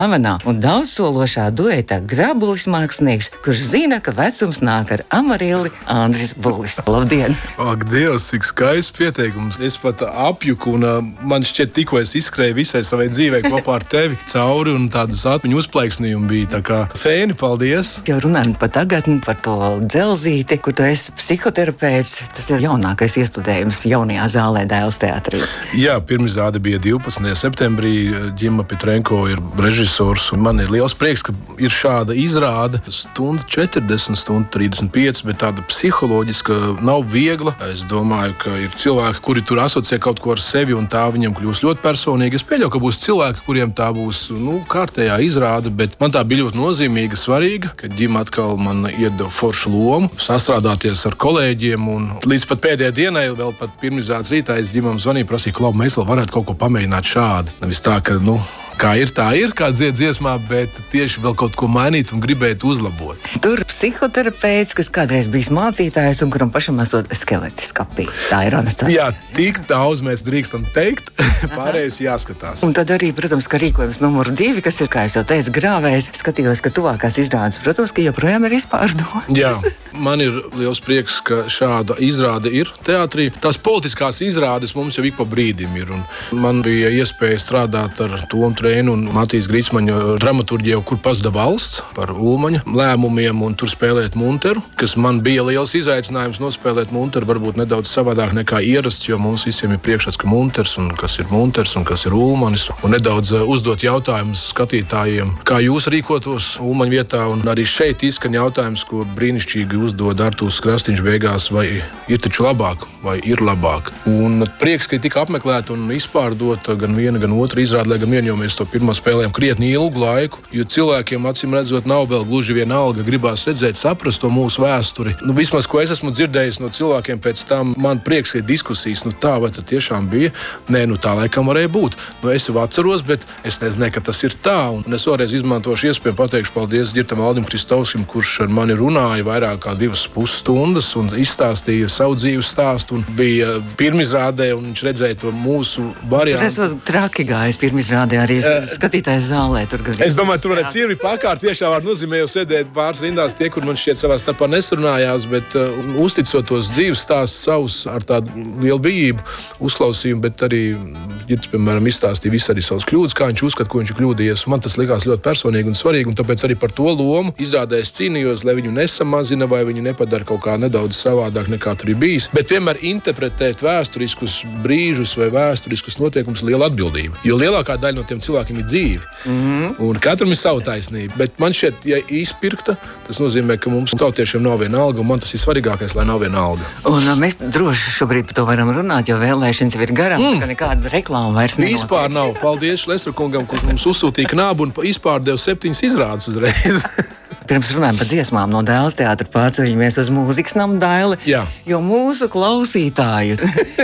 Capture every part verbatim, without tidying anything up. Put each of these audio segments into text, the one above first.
Slavenā un daudzsološā dueta Grabulis mākslinieks, kurš zina, ka vecums nāk ar amarilli, Andris Bulis. Labdien! Ak, Dievs, cik skaists pieteikums. Es pat apjuku un uh, man šķiet tikko es izskrēju visai savai dzīvei kopā ar tevi cauri un tādas atmiņu uzplaiksnījumi bija. Tā kā fēni, paldies! Jau runājam par tagadni, par to dzelzīti, kur tu esi psihoterapeits. Tas ir jaunākais iestudējums jaunajā zālē Dailes teātrī. Jā, pirmizrāde bija divpadsmitajā septembrī. Ģima Petrenko ir režisors. Man ir liels prieks, ka ir šāda izrāde. Stunda četrdesmit, stunda trīsdesmit pieci, bet tāda psiholoģiska nav viegla. Es domāju, ka ir cilvēki, kuri tur asociē kaut ko ar sevi, un tā viņiem kļūst ļoti personīgi. Es pieļauju, ka būs cilvēki, kuriem tā būs nu, kārtējā izrāde, bet man tā bija ļoti nozīmīga, svarīga, ka ģima atkal man iedeva foršu lomu, sastrādāties ar kolēģiem. Un līdz pat pēdējai dienai, vēl pat pirmizrādes rītā, es ģimam zvanīju, prasīju, Klau, mēs vēl varētu kaut ko pamēģināt šādi. Nevis tā, ka, nu, kā ir, tā ir, kā dzied dziesmā, bet tieši vēl kaut ko mainīt un gribēt uzlabot. Tur psihoterapeits, kas kādreiz bijis mācītājs un kuram pašam esot skeleti skapī. Tā ir anotācija. Jā, tik daudz mēs drīkstam teikt, pārējais jāskatās. Un tad arī, protams, ka rīkojums numur divi, kas ir, kā es jau teicu, grāvējs. Skatījos, ka tuvākās izrādes, protams, ka joprojām ir izpārdotas. Jā, man ir liels prieks, ka šāda izrāde ir teātrī. Tās politiskās izrādes mums jau ik pa brīdim ir. Un man bija iespēja strādāt ar Tomu Trēnu un Matīs Grīsmaņa dramaturģiju, kur pazuda valsts par Ulmaņa lēmumiem un tur spēlēt Munteru, kas man bija liels izaicinājums nospēlēt Munteru, varbūt nedaudz savādāk nekā ierasts, jo mums visiem ir priekšstats, ka Munters un kas ir Munters un kas ir Ulmanis, un nedaudz uzdot jautājumus skatītājiem, kā jūs rīkotos Ulmaņa vietā, un arī šeit izskan jautājums, ko brīnišķīgi uzdod Artūrs Krastīņš beigās, vai ir taču labāk, vai ir labāk. Un prieks, ka tika apmeklēta un izpārdota gan viena, gan otra izrāde, lai gan vien jau mēs to pirmo spēlējām krietni ilgu laiku, jo cilvēkiem, acīm redzot, nav vēl gluži vienalga, gribās redzēt, saprast to mūsu vēsturi. Nu, vismaz, ko es esmu dzirdējis no cilvēkiem pēc tam, man prieks ir diskusijas, nu tā vai tad tiešām bija, nē, nu tā laikam varēja būt. Nu, es jau atceros, bet es nezināju, ka tas ir tā, un es vēlreiz izmantošu iespēju pateikšu paldies Ģirtam Aldim Kristovskim, kurš ar mani runāja vairāk kā divas pusstundas un izstāstīja savu dzīves stāstu, un bija pirmizrādē, un viņš redzēja to mūsu variantu. Tur esot traki gājis pirmizrādē arī skatītājs zālē. Tur gadījumā. Es domāju, tur varētu cirvi pakārt. Tiešām var nozīmē jau sēdēt pāris rindās tie, kur man šķiet savā starpā nesarunājās, bet uh, uzticot tos dzīves stāstus savus ar tādu lielu bijību, uzklausījumu, bet arī Ģirds, piemēram, izstāstīja visu arī savus kļūdas, kā viņš uzskata, ko viņš ir kļūdījies. Man tas likās ļoti personīgi un svarīgi, un tāpēc arī par to lomu izrādē es cīnījos, lai viņu nesamazina vai viņu nepadara kaut kā nedaudz savādāk nekā tur ir bijis. Bet vienmēr interpretēt vēsturiskus brīžus vai vēsturiskus notiekumus liela atbildība. Jo lielākā daļa no tiem cilvēkiem ir dzīvi. Mm-hmm. Un katram ir savu taisnību. Bet man šķiet, ja izpirkta, tas nozīmē, ka mums tautiešiem nav viena alga, un man tas ir svarīgākais, lai nav viena alga. Un mēs droši šobrīd par to varam runāt, jo vēlēšanas jau ir garām, mm. ka nekāda reklāma vairs nenotiek. Vispār nav. Paldies Šlestra kungam, kurš mums uzsūtīja knābu un izpārdeva septiņas izrādes uzreiz. Pirms runājam par dziesmām no Dailes teātra pārceļamies uz mūzikas namu Daili. Jā. Jo mūsu klausītāju,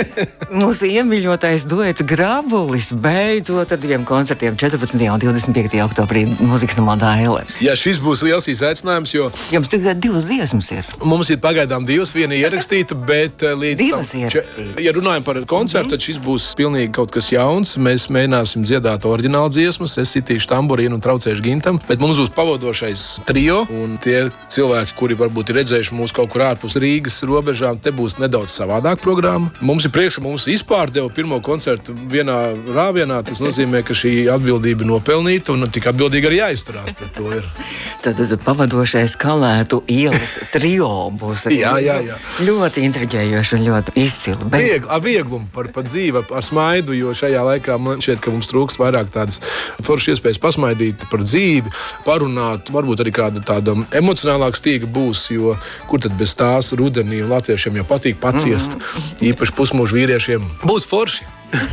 mūsu iemīļotais duets Grabulis beidzot ar diviem koncertiem četrpadsmitajā un divdesmit piektajā oktobrī mūzikas namā Daile. Jā, šis būs liels izaicinājums, jo jums tikai divas dziesmas ir. Mums ir pagaidām divas, viena ierakstīta, bet līdz divas tam, ierakstīta. Ja runājam par koncertu, mm-hmm. tad šis būs pilnīgi kaut kas jauns. Mēs mēģināsim dziedāt oriģinālu dziesmas, es sitīšu tamburīnu un traucēšu gintam, bet mums būs pavadošais trio, un tie cilvēki, kuri varbūt ir redzējuši mūs kaut kur ārpus Rīgas robežām, te būs nedaudz savādāk programma. Mums ir prieks, ka mums izpārdeva pirmo koncertu vienā rāvienā. Tas nozīmē, ka šī atbildība nopelnīta un tik atbildīgi arī jāizturās pret to ir. Tad pavadošais Kalētu ielas trio būs jā, jā, jā. ļoti intriģējoši un ļoti izcili. Bet... Viegl, ar vieglumu, par, par dzīvi, ar smaidu, jo šajā laikā man šķiet, ka mums trūkst vairāk tādas foršas iespējas pasmaidīt par dzīvi, parunāt, varbūt arī kāda tāda emocionālāka stīga būs, jo kur tad bez tās rudenī latviešiem jau patīk paciest, mm-hmm. īpaši pusmūžu vīriešiem. Būs forši!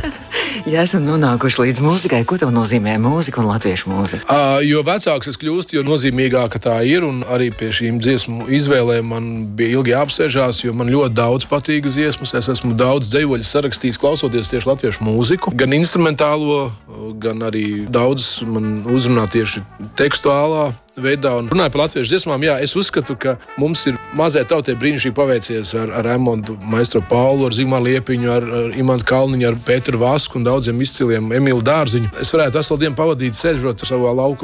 Ja esam nonākuši līdz mūzikai, ko tev nozīmē mūzika un latviešu mūzika? Uh, jo vecāks es kļūstu, jo nozīmīgāka tā ir, un arī pie šīm dziesmu izvēlēm man bija ilgi jāapsēžās, jo man ļoti daudz patīk dziesmas. Es esmu daudz dzejoļu sarakstījis, klausoties tieši latviešu mūziku, gan instrumentālo, gan arī daudz man uzrunā tieši tekstuālā veidā. Un runāju par latviešu dziesmām, jā, es uzskatu, ka mums ir mazai tautai brīnišķīgi paveicies ar, ar Raimondu Maistro Paulu, ar Zigmāru Liepiņu, ar, ar Imantu Kalniņu, ar Pēteru Vasku un daudziem izciliem Emīlu Dārziņu. Es varētu veselu dienu pavadīt sēžot savā lauku